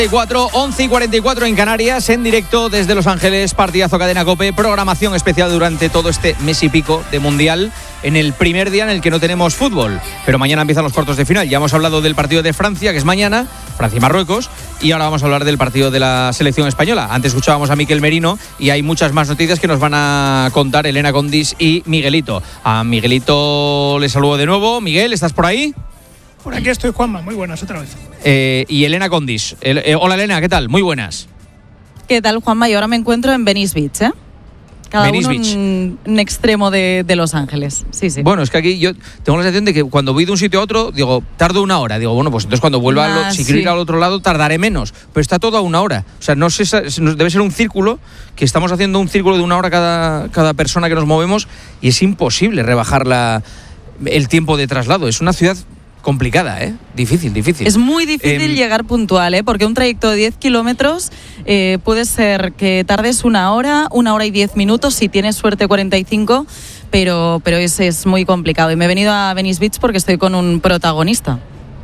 11:44 en Canarias, en directo desde Los Ángeles, partidazo Cadena COPE, programación especial durante todo este mes y pico de Mundial, en el primer día en el que no tenemos fútbol, pero mañana empiezan los cuartos de final. Ya hemos hablado del partido de Francia, que es mañana, Francia y Marruecos, y ahora vamos a hablar del partido de la selección española. Antes escuchábamos a Miquel Merino y hay muchas más noticias que nos van a contar Elena Condis y Miguelito. A Miguelito le saludo de nuevo. Miguel, ¿estás por ahí? Por aquí estoy, Juanma. Muy buenas, otra vez. Y Elena Condis. Hola, Elena, ¿qué tal? Muy buenas. ¿Qué tal, Juanma? Y ahora me encuentro en Venice Beach, ¿eh? Cada Venice uno Beach. en un extremo de Los Ángeles. Sí. Bueno, es que aquí yo tengo la sensación de que cuando voy de un sitio a otro, digo, tardo una hora. Digo, bueno, pues entonces cuando vuelva, si quiero ir al otro lado, tardaré menos. Pero está todo a una hora. O sea, no sé, debe ser un círculo, que estamos haciendo un círculo de una hora cada persona que nos movemos, y es imposible rebajar el tiempo de traslado. Es una ciudad complicada, Difícil. Es muy difícil llegar puntual, porque un trayecto de 10 kilómetros puede ser que tardes una hora y 10 minutos, si tienes suerte 45, pero es muy complicado. Y me he venido a Venice Beach porque estoy con un protagonista.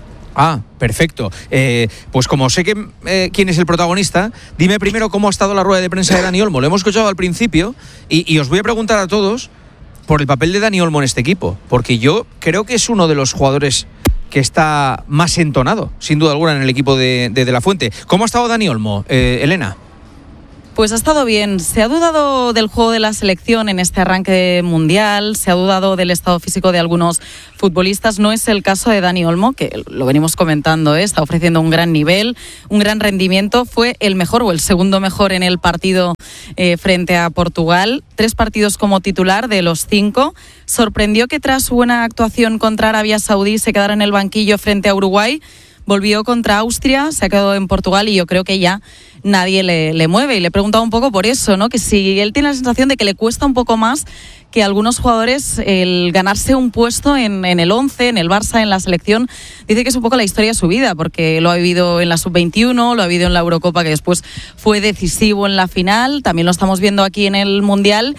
Ah, perfecto. Pues como sé quién es el protagonista, dime primero cómo ha estado la rueda de prensa de Dani Olmo. Lo hemos escuchado al principio y os voy a preguntar a todos por el papel de Dani Olmo en este equipo, porque yo creo que es uno de los jugadores que está más entonado, sin duda alguna, en el equipo de la Fuente. ¿Cómo ha estado Dani Olmo, Elena? Pues ha estado bien. Se ha dudado del juego de la selección en este arranque mundial, se ha dudado del estado físico de algunos futbolistas. No es el caso de Dani Olmo, que lo venimos comentando, está ofreciendo un gran nivel, un gran rendimiento. Fue el mejor o el segundo mejor en el partido frente a Portugal. 3 partidos como titular de los 5. Sorprendió que tras su buena actuación contra Arabia Saudí se quedara en el banquillo frente a Uruguay. Volvió contra Austria, se ha quedado en Portugal y yo creo que ya nadie le mueve. Y le he preguntado un poco por eso, ¿no? Que si él tiene la sensación de que le cuesta un poco más que a algunos jugadores el ganarse un puesto en el 11, en el Barça, en la selección. Dice que es un poco la historia de su vida, porque lo ha vivido en la Sub-21, lo ha vivido en la Eurocopa, que después fue decisivo en la final, también lo estamos viendo aquí en el Mundial,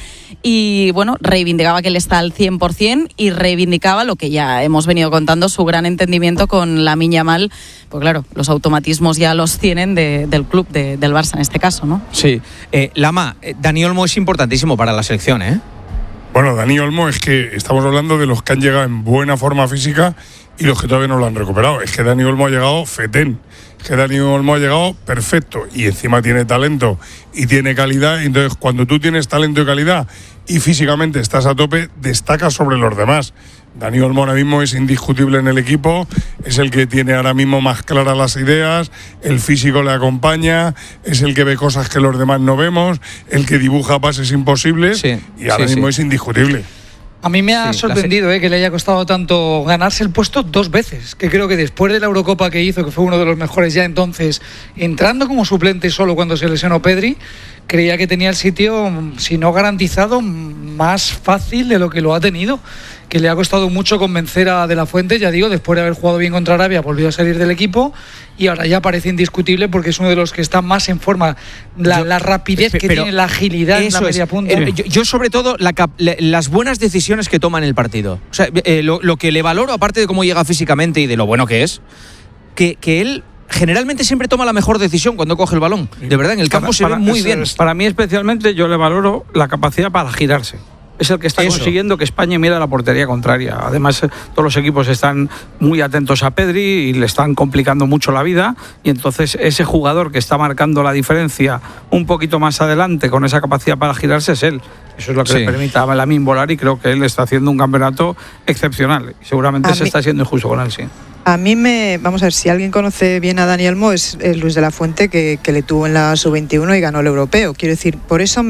y bueno, reivindicaba que él está al 100% y reivindicaba lo que ya hemos venido contando, su gran entendimiento con Lamine Yamal. Pues claro, los automatismos ya los tienen del club, del Barça en este caso, ¿no? Sí. Lama, Dani Olmo es importantísimo para la selección, ¿eh? Bueno, Dani Olmo, es que estamos hablando de los que han llegado en buena forma física y los que todavía no lo han recuperado. Es que Dani Olmo ha llegado fetén, es que Dani Olmo ha llegado perfecto y encima tiene talento y tiene calidad. Entonces, cuando tú tienes talento y calidad y físicamente estás a tope, destacas sobre los demás. Dani Olmo ahora mismo es indiscutible en el equipo, es el que tiene ahora mismo más claras las ideas, el físico le acompaña, es el que ve cosas que los demás no vemos, el que dibuja pases imposibles, y ahora mismo es indiscutible. A mí me ha sorprendido que le haya costado tanto ganarse el puesto 2 veces, que creo que después de la Eurocopa que hizo, que fue uno de los mejores ya entonces, entrando como suplente solo cuando se lesionó Pedri, creía que tenía el sitio, si no garantizado, más fácil de lo que lo ha tenido, que le ha costado mucho convencer a De La Fuente, ya digo, después de haber jugado bien contra Arabia, volvió a salir del equipo y ahora ya parece indiscutible porque es uno de los que está más en forma, la rapidez que tiene, la agilidad en la media punta. Yo sobre todo las buenas decisiones que toma en el partido. O sea, lo que le valoro, aparte de cómo llega físicamente y de lo bueno que es, que él generalmente siempre toma la mejor decisión cuando coge el balón. De verdad, en el campo se ve muy bien. Para mí especialmente yo le valoro la capacidad para girarse. Es el que está consiguiendo que España mire a la portería contraria. Además, todos los equipos están muy atentos a Pedri y le están complicando mucho la vida. Y entonces ese jugador que está marcando la diferencia un poquito más adelante con esa capacidad para girarse es él. Eso es lo que le permite a Lamine volar y creo que él está haciendo un campeonato excepcional. Y seguramente está siendo injusto con él, sí. A mí vamos a ver, si alguien conoce bien a Dani Olmo es Luis de la Fuente, que le tuvo en la Sub-21 y ganó el europeo. Quiero decir, por eso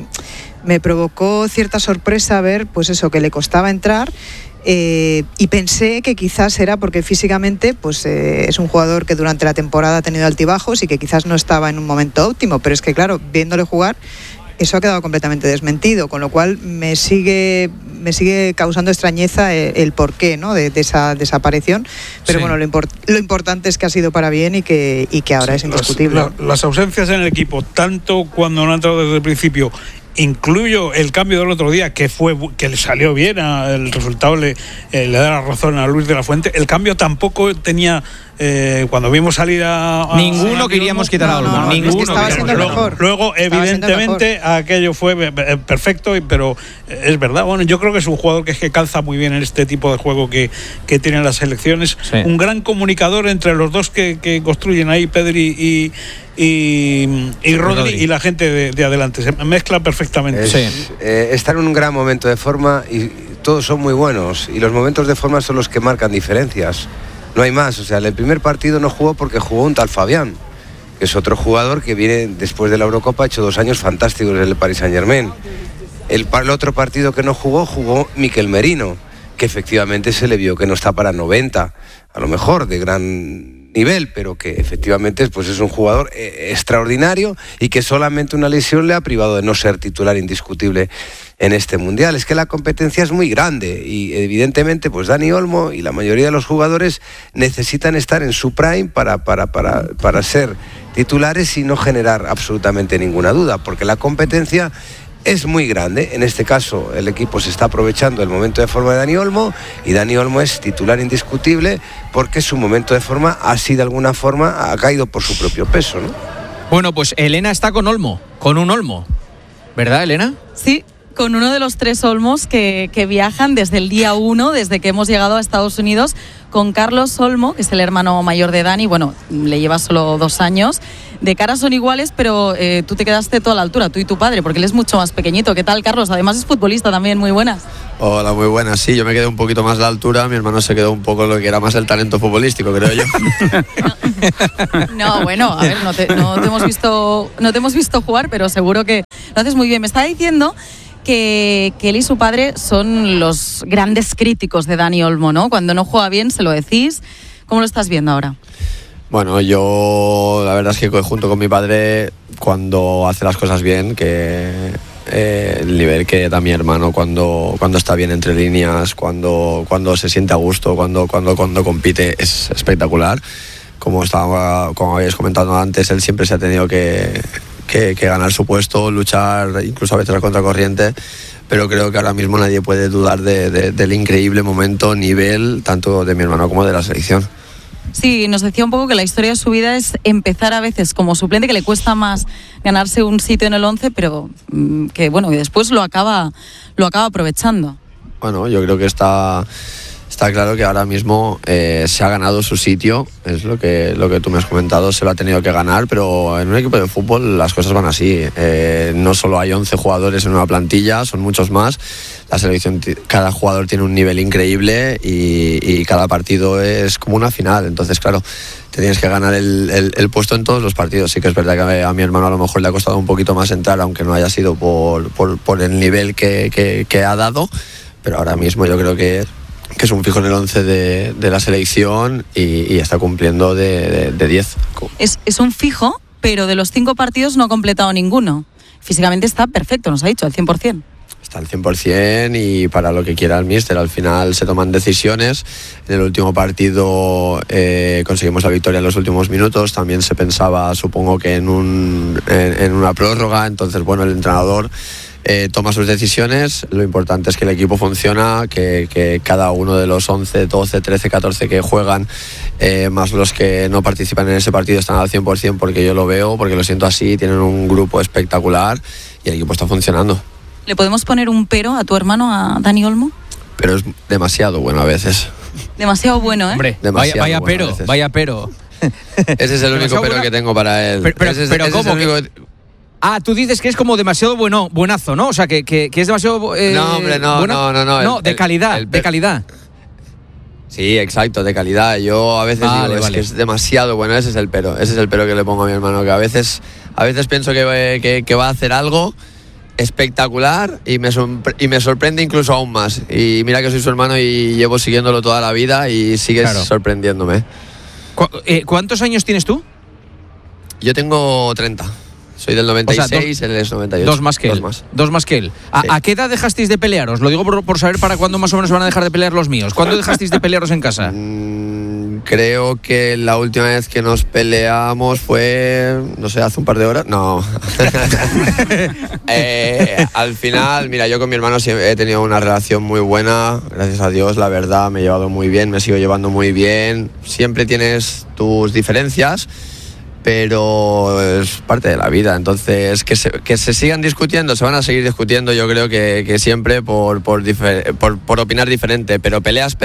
me provocó cierta sorpresa ver, pues eso, que le costaba entrar. Y pensé que quizás era porque físicamente pues es un jugador que durante la temporada ha tenido altibajos y que quizás no estaba en un momento óptimo, pero es que claro, viéndole jugar, eso ha quedado completamente desmentido, con lo cual me sigue causando extrañeza el porqué, ¿no? de esa desaparición, pero bueno, lo importante es que ha sido para bien y que ahora es indiscutible. Las ausencias en el equipo, tanto cuando no ha entrado desde el principio, incluyo el cambio del otro día, que le salió bien, el resultado le da la razón a Luis de la Fuente. El cambio tampoco tenía cuando vimos salir a ninguno queríamos quitar a Olmo, ninguno. Estaba siendo el mejor. Luego evidentemente aquello fue perfecto, pero es verdad. Bueno, yo creo que es un jugador que calza muy bien en este tipo de juego que tienen las selecciones. Sí. Un gran comunicador entre los dos que construyen ahí, Pedri y Rodri, y la gente de adelante. Se mezcla perfectamente. Está en un gran momento de forma y todos son muy buenos. Y los momentos de forma son los que marcan diferencias. No hay más. O sea, el primer partido no jugó porque jugó un tal Fabián, que es otro jugador que viene después de la Eurocopa, ha hecho 2 años fantásticos en el Paris Saint-Germain. El otro partido que no jugó Mikel Merino, que efectivamente se le vio que no está para 90, a lo mejor de gran nivel, pero que efectivamente pues es un jugador extraordinario y que solamente una lesión le ha privado de no ser titular indiscutible en este mundial. Es que la competencia es muy grande y evidentemente pues Dani Olmo y la mayoría de los jugadores necesitan estar en su prime para ser titulares y no generar absolutamente ninguna duda, porque la competencia es muy grande. En este caso el equipo se está aprovechando del momento de forma de Dani Olmo y Dani Olmo es titular indiscutible porque su momento de forma así de alguna forma ha caído por su propio peso, ¿no? Bueno, pues Elena está con Olmo, con un Olmo, ¿verdad, Elena? Sí, con uno de los 3 Olmos que viajan desde el día 1, desde que hemos llegado a Estados Unidos, con Carlos Olmo, que es el hermano mayor de Dani. Bueno, le lleva solo 2 años. De cara son iguales, pero tú te quedaste toda la altura, tú y tu padre, porque él es mucho más pequeñito. ¿Qué tal, Carlos? Además es futbolista también, muy buenas. Hola, muy buenas. Sí, yo me quedé un poquito más la altura, mi hermano se quedó un poco lo que era más el talento futbolístico, creo yo. No, bueno, a ver, no te hemos visto jugar, pero seguro que lo haces muy bien. Me estaba diciendo que él y su padre son los grandes críticos de Dani Olmo, ¿no? Cuando no juega bien se lo decís. ¿Cómo lo estás viendo ahora? Bueno, yo la verdad es que junto con mi padre, cuando hace las cosas bien, que el nivel que da mi hermano cuando está bien entre líneas, cuando se siente a gusto, cuando compite, es espectacular. Como habéis comentado antes, él siempre se ha tenido que ganar su puesto, luchar incluso a veces a contracorriente, pero creo que ahora mismo nadie puede dudar del increíble momento, nivel, tanto de mi hermano como de la selección. Sí, nos decía un poco que la historia de su vida es empezar a veces como suplente, que le cuesta más ganarse un sitio en el 11, pero que bueno, y después lo acaba aprovechando. Bueno, yo creo que está claro que ahora mismo se ha ganado su sitio, es lo que tú me has comentado, se lo ha tenido que ganar, pero en un equipo de fútbol las cosas van así. No solo hay 11 jugadores en una plantilla, son muchos más. La selección, cada jugador tiene un nivel increíble y cada partido es como una final. Entonces, claro, te tienes que ganar el puesto en todos los partidos. Sí que es verdad que a mi hermano a lo mejor le ha costado un poquito más entrar, aunque no haya sido por el nivel que ha dado, pero ahora mismo yo creo que es un fijo en el 11 de la selección y está cumpliendo de 10. Es un fijo, pero de los 5 partidos no ha completado ninguno. Físicamente está perfecto, nos ha dicho, al 100%. Está al 100% y para lo que quiera el míster. Al final se toman decisiones. En el último partido conseguimos la victoria en los últimos minutos. También se pensaba, supongo, que en una prórroga. Entonces, bueno, el entrenador toma sus decisiones. Lo importante es que el equipo funciona, que cada uno de los 11, 12, 13, 14 que juegan, más los que no participan en ese partido, están al 100%, porque yo lo veo, porque lo siento así. Tienen un grupo espectacular y el equipo está funcionando. ¿Le podemos poner un pero a tu hermano, a Dani Olmo? Pero es demasiado bueno a veces. Demasiado bueno, ¿eh? Hombre, vaya pero. Ese es el único pero que tengo para él. Pero ¿cómo? Ah, tú dices que es como demasiado buenazo, ¿no? O sea, que es demasiado... no, hombre, no. No, de calidad, de calidad. Sí, exacto, de calidad. Yo a veces digo, es que es demasiado bueno, ese es el pero que le pongo a mi hermano, que a veces pienso que va a hacer algo espectacular y me sorprende incluso aún más. Y mira que soy su hermano y llevo siguiéndolo toda la vida y sigues sorprendiéndome. ¿Cuántos años tienes tú? Yo tengo 30. Soy del 96, o sea, él es 98. Dos más que él. Dos más que él. Sí. ¿A qué edad dejasteis de pelearos? Lo digo por saber para cuándo más o menos van a dejar de pelear los míos. ¿Cuándo dejasteis de pelearos en casa? Creo que la última vez que nos peleamos fue, no sé, hace un par de horas. No. Al final, mira, yo con mi hermano he tenido una relación muy buena, gracias a Dios, la verdad, me he llevado muy bien, me sigo llevando muy bien. Siempre tienes tus diferencias, pero es parte de la vida. Entonces, que se sigan discutiendo, se van a seguir discutiendo, yo creo que siempre por opinar diferente, pero peleas.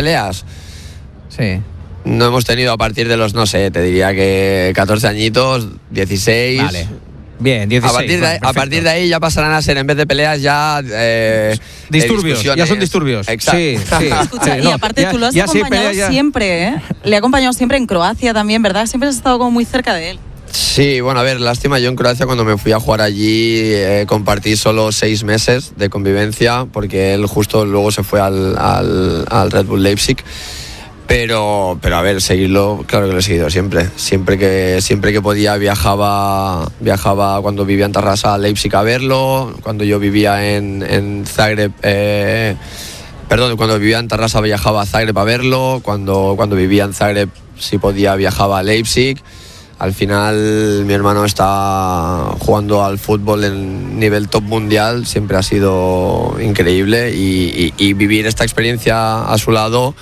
Sí. No hemos tenido a partir de los, no sé, te diría que 14 añitos, 16. Vale. Bien, 16. A partir de ahí ya pasarán a ser, en vez de peleas, ya disturbios. Ya son disturbios. Exacto. Sí. Escucha, y aparte tú lo has acompañado siempre, ¿eh? Le he acompañado siempre en Croacia también, ¿verdad? Siempre has estado como muy cerca de él. Sí, bueno, a ver, lástima, yo en Croacia cuando me fui a jugar allí compartí solo 6 meses de convivencia, porque él justo luego se fue al Red Bull Leipzig. Pero a ver, seguirlo, claro que lo he seguido siempre. Siempre que podía viajaba cuando vivía en Tarrasa a Leipzig a verlo. Cuando yo vivía en Zagreb, cuando vivía en Tarrasa viajaba a Zagreb a verlo. Cuando vivía en Zagreb, si podía, viajaba a Leipzig. Al final mi hermano está jugando al fútbol en nivel top mundial, siempre ha sido increíble y vivir esta experiencia a su lado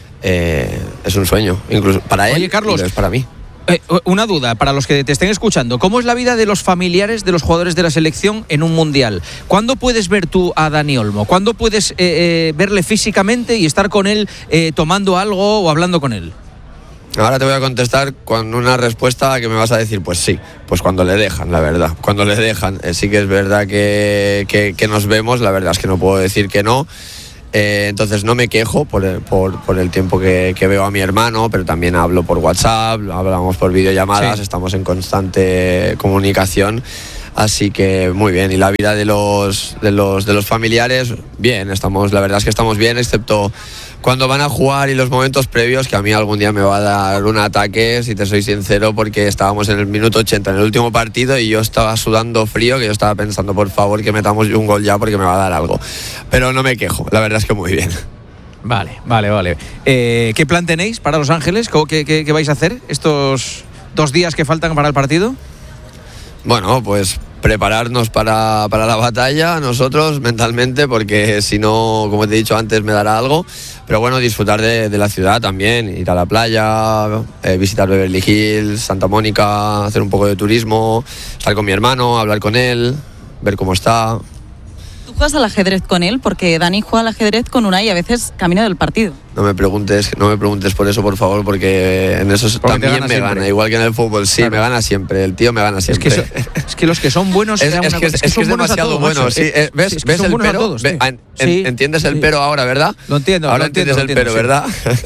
es un sueño, incluso para él. Oye, Carlos, es para mí. Una duda, para los que te estén escuchando, ¿cómo es la vida de los familiares de los jugadores de la selección en un mundial? ¿Cuándo puedes ver tú a Dani Olmo? ¿Cuándo puedes verle físicamente y estar con él tomando algo o hablando con él? Ahora te voy a contestar con una respuesta que me vas a decir, pues sí, pues cuando le dejan, la verdad. Cuando le dejan, sí que es verdad que nos vemos, la verdad es que no puedo decir que no. Entonces no me quejo por el tiempo que veo a mi hermano, pero también hablo por WhatsApp, hablamos por videollamadas, sí. Estamos en constante comunicación, así que muy bien. Y la vida de los familiares, bien, la verdad es que estamos bien, excepto cuando van a jugar y los momentos previos, que a mí algún día me va a dar un ataque, si te soy sincero, porque estábamos en el minuto 80 en el último partido y yo estaba sudando frío, que yo estaba pensando, por favor, que metamos un gol ya porque me va a dar algo. Pero no me quejo, la verdad es que muy bien. Vale. ¿Qué plan tenéis para Los Ángeles? ¿Qué vais a hacer estos 2 días que faltan para el partido? Bueno, pues prepararnos para la batalla nosotros mentalmente, porque si no, como te he dicho antes, me dará algo. Pero bueno, disfrutar de la ciudad también, ir a la playa, visitar Beverly Hills, Santa Mónica, hacer un poco de turismo, estar con mi hermano, hablar con él, ver cómo está. ¿Tú juegas al ajedrez con él? Porque Dani juega al ajedrez con Unai y a veces camina del partido. No me preguntes por eso, por favor, porque en eso también me siempre gana, igual que en el fútbol. Sí, claro. Me gana siempre, el tío me gana siempre. Es que los que son buenos es demasiado bueno. Sí, ¿ves el pero? ¿Entiendes el pero ahora, verdad? Lo entiendo. Ahora entiendes el pero, ¿verdad?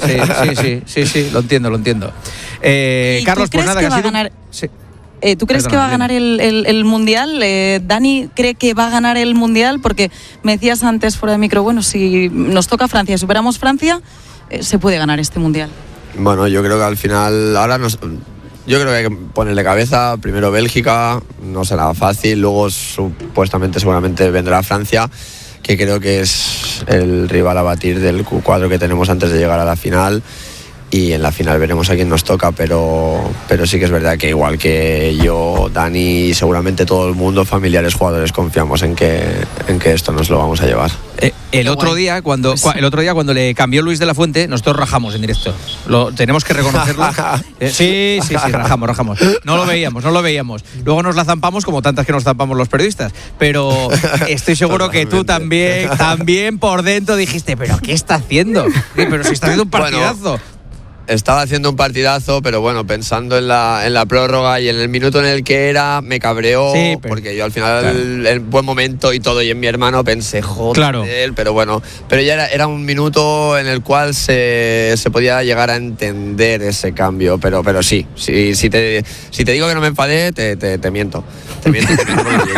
Sí, lo entiendo. Carlos, pues nada, que ha sido... Sí. ¿Tú crees que va a ganar el Mundial? ¿Dani cree que va a ganar el Mundial? Porque me decías antes fuera de micro, bueno, si nos toca Francia, superamos Francia, se puede ganar este Mundial. Bueno, yo creo que al final, yo creo que hay que ponerle cabeza. Primero Bélgica, no será fácil, luego seguramente vendrá Francia, que creo que es el rival a batir del Q4 que tenemos antes de llegar a la final. Y en la final veremos a quién nos toca, pero sí que es verdad que igual que yo, Dani y seguramente todo el mundo, familiares, jugadores, confiamos en que esto nos lo vamos a llevar. El otro día cuando le cambió Luis de la Fuente, nosotros rajamos en directo. Tenemos que reconocerlo. Sí, rajamos. No lo veíamos. Luego nos la zampamos como tantas que nos zampamos los periodistas. Pero estoy seguro que tú también por dentro dijiste, ¿pero qué está haciendo? Pero si está haciendo un partidazo. Bueno, estaba haciendo un partidazo, pero bueno, pensando en la prórroga y en el minuto en el que era, me cabreó, sí, porque yo al final, claro, el buen momento y todo, y en mi hermano pensé, joder, claro, pero bueno, pero ya era un minuto en el cual se podía llegar a entender ese cambio, pero sí, si te digo que no me enfadé, te miento. Te miento porque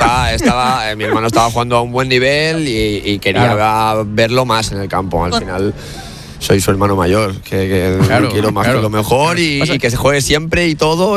mi hermano estaba jugando a un buen nivel y quería verlo más en el campo, al final. soy su hermano mayor, que quiero más que lo mejor y que se juegue siempre y todo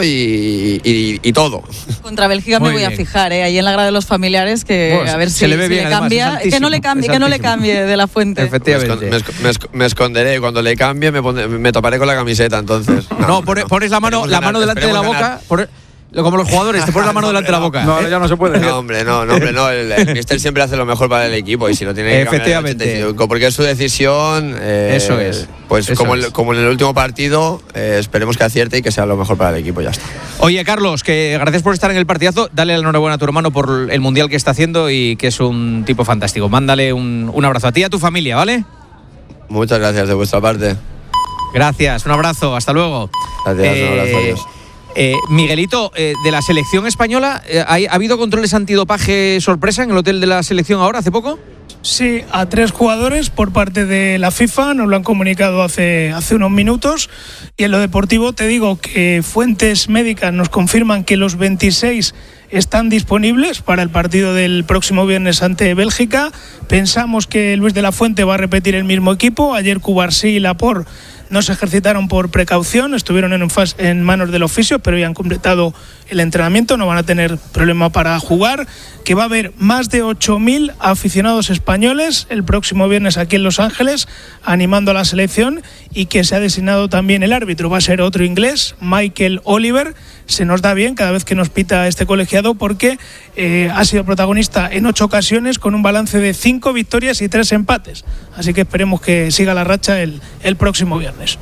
y todo. Contra Bélgica muy me voy a fijar, ahí en la grada de los familiares, que a ver si le cambia, que no le cambie de la Fuente. Efectivamente. Me esconderé, cuando le cambie me taparé con la camiseta, entonces. No, pones la mano delante de la boca. Como los jugadores, te pones la mano delante de la boca. No, ya no se puede. No, hombre, no. El míster siempre hace lo mejor para el equipo y si lo tiene que cambiar en el 85, porque es su decisión. Eso es. Pues eso como en el último partido, esperemos que acierte y que sea lo mejor para el equipo, ya está. Oye, Carlos, que gracias por estar en el partidazo. Dale la enhorabuena a tu hermano por el mundial que está haciendo y que es un tipo fantástico. Mándale un abrazo a ti y a tu familia, ¿vale? Muchas gracias de vuestra parte. Gracias, un abrazo, hasta luego. Gracias, un abrazo, adiós. Miguelito, de la selección española, ¿ha habido controles antidopaje sorpresa en el hotel de la selección ahora, hace poco? Sí, a 3 jugadores por parte de la FIFA, nos lo han comunicado hace unos minutos. Y en lo deportivo te digo que fuentes médicas nos confirman que los 26 están disponibles para el partido del próximo viernes ante Bélgica. Pensamos que Luis de la Fuente va a repetir el mismo equipo. Ayer Cubarsí y Laporte no se ejercitaron por precaución, estuvieron en manos del oficio, pero ya han completado el entrenamiento, no van a tener problema para jugar. Que va a haber más de 8.000 aficionados españoles el próximo viernes aquí en Los Ángeles animando a la selección, y que se ha designado también el árbitro, va a ser otro inglés, Michael Oliver. Se nos da bien cada vez que nos pita este colegiado porque ha sido protagonista en 8 ocasiones con un balance de 5 victorias y 3 empates, así que esperemos que siga la racha el próximo viernes.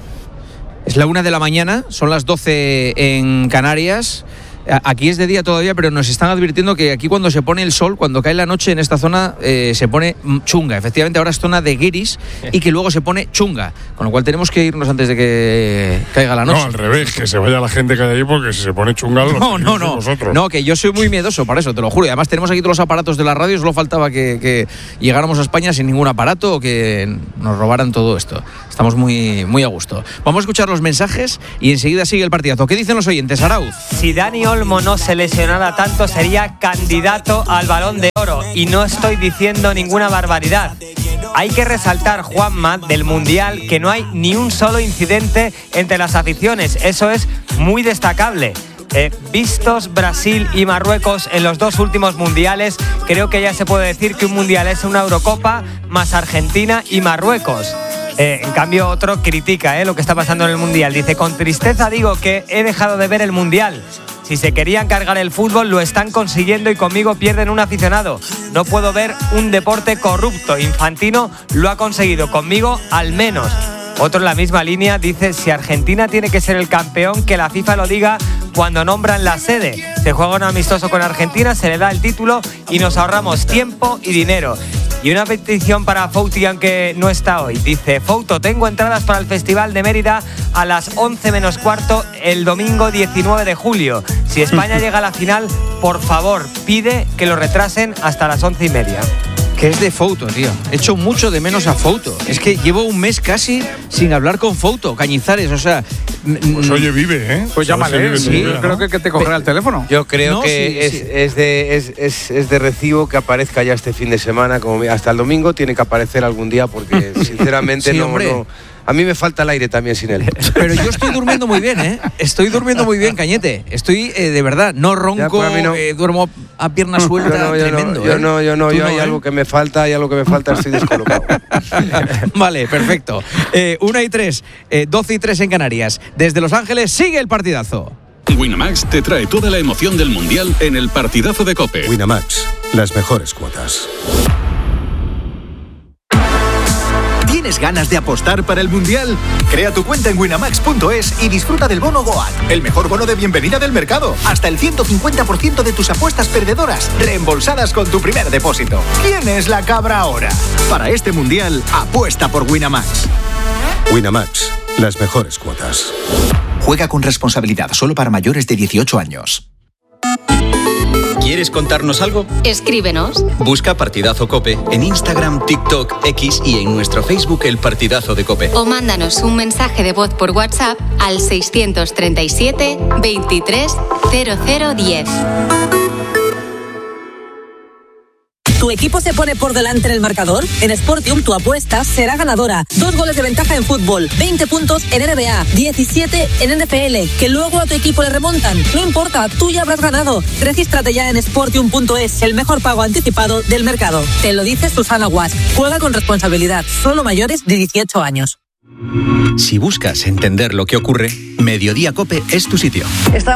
Es la 1 de la mañana, son las 12 en Canarias. Aquí es de día todavía, pero nos están advirtiendo que aquí cuando se pone el sol, cuando cae la noche en esta zona, se pone chunga. Efectivamente, ahora es zona de guiris y que luego se pone chunga. Con lo cual tenemos que irnos antes de que caiga la noche. No, al revés, que se vaya la gente que hay ahí, porque si se pone chunga No, que yo soy muy miedoso para eso, te lo juro. Y además tenemos aquí todos los aparatos de la radio, solo faltaba que llegáramos a España sin ningún aparato o que nos robaran todo esto. Estamos muy, muy a gusto. Vamos a escuchar los mensajes y enseguida sigue el partidazo. ¿Qué dicen los oyentes, Arauz? Si Dani Olmo no se lesionara tanto, sería candidato al Balón de Oro, y no estoy diciendo ninguna barbaridad. Hay que resaltar, Juanma, del Mundial, que no hay ni un solo incidente entre las aficiones. Eso es muy destacable. Vistos Brasil y Marruecos en los 2 últimos mundiales, creo que ya se puede decir que un mundial es una Eurocopa más Argentina y Marruecos. En cambio, otro critica lo que está pasando en el mundial. Dice: con tristeza digo que he dejado de ver el mundial. Si se querían cargar el fútbol, lo están consiguiendo y conmigo pierden un aficionado. No puedo ver un deporte corrupto. Infantino lo ha conseguido, conmigo al menos. Otro en la misma línea dice: si Argentina tiene que ser el campeón, que la FIFA lo diga cuando nombran la sede. Se juega un amistoso con Argentina, se le da el título y nos ahorramos tiempo y dinero. Y una petición para Fouti, aunque no está hoy. Dice: Fouto, tengo entradas para el Festival de Mérida a las 11 menos cuarto el domingo 19 de julio. Si España llega a la final, por favor, pide que lo retrasen hasta las 11:30. Que es de Fouto, tío. He hecho mucho de menos a Fouto. Es que llevo un mes casi sin hablar con Fouto, Cañizares, o sea... Pues oye, vive, Pues llámale, sí, creo que te cogerá el teléfono. Yo creo que es de recibo que aparezca ya este fin de semana, como hasta el domingo tiene que aparecer algún día, porque sinceramente no. A mí me falta el aire también sin él. Pero yo estoy durmiendo muy bien, ¿eh? Estoy durmiendo muy bien, Cañete. Estoy, de verdad, no ronco, no. Duermo a pierna suelta, tremendo. Yo no, yo hay algo que me falta, estoy descolocado. Vale, perfecto. 1:03, 12:03 en Canarias. Desde Los Ángeles sigue el partidazo. Winamax te trae toda la emoción del Mundial en el partidazo de COPE. Winamax, las mejores cuotas. ¿Tienes ganas de apostar para el Mundial? Crea tu cuenta en winamax.es y disfruta del bono GOAT, el mejor bono de bienvenida del mercado. Hasta el 150% de tus apuestas perdedoras reembolsadas con tu primer depósito. ¿Quién es la cabra ahora? Para este Mundial, apuesta por Winamax. Winamax, las mejores cuotas. Juega con responsabilidad, solo para mayores de 18 años. ¿Quieres contarnos algo? Escríbenos. Busca Partidazo COPE en Instagram, TikTok, X y en nuestro Facebook El Partidazo de COPE. O mándanos un mensaje de voz por WhatsApp al 637 23 0010. ¿Tu equipo se pone por delante en el marcador? En Sportium tu apuesta será ganadora. 2 goles de ventaja en fútbol, 20 puntos en NBA, 17 en NFL, que luego a tu equipo le remontan. No importa, tú ya habrás ganado. Regístrate ya en Sportium.es, el mejor pago anticipado del mercado. Te lo dice Susana Guas. Juega con responsabilidad. Solo mayores de 18 años. Si buscas entender lo que ocurre, Mediodía COPE es tu sitio.